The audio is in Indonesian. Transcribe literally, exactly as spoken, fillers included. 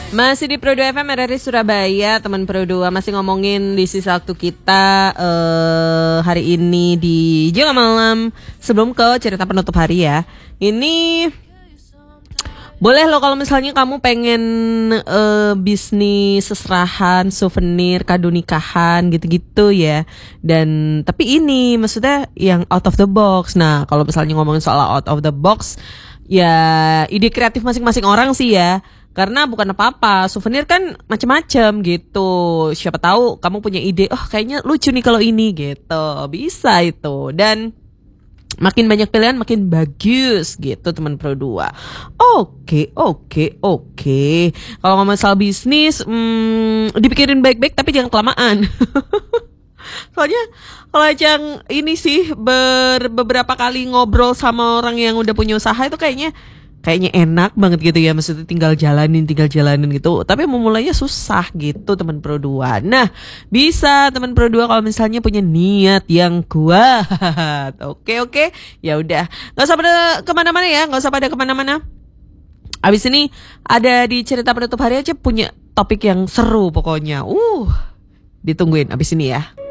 Masih di Pro dua F M R R I Surabaya, teman Pro dua masih ngomongin di sisa waktu kita uh, hari ini di Jaga Malam. Sebelum ke cerita penutup hari ya, ini boleh loh kalau misalnya kamu pengen uh, bisnis seserahan, souvenir, kado nikahan gitu-gitu ya. Dan tapi ini maksudnya yang out of the box. Nah kalau misalnya ngomongin soal out of the box, ya ide kreatif masing-masing orang sih ya. Karena bukan apa-apa, souvenir kan macam-macam gitu. Siapa tahu kamu punya ide, oh kayaknya lucu nih kalau ini gitu. Bisa itu. Dan makin banyak pilihan makin bagus gitu teman Pro dua. Oke, oke, oke. Kalau ngomong soal bisnis, hmm, dipikirin baik-baik tapi jangan kelamaan. Soalnya kalau Ajang ini sih ber, beberapa kali ngobrol sama orang yang udah punya usaha itu kayaknya Kayaknya enak banget gitu ya, maksudnya tinggal jalanin, tinggal jalanin gitu. Tapi memulainya susah gitu teman Pro dua. Nah, bisa teman Pro dua kalau misalnya punya niat yang kuat. Oke, oke. Ya udah, nggak usah pada kemana-mana ya, nggak usah pada kemana-mana. Abis ini ada di cerita penutup hari aja punya topik yang seru pokoknya. Uh, ditungguin abis ini ya.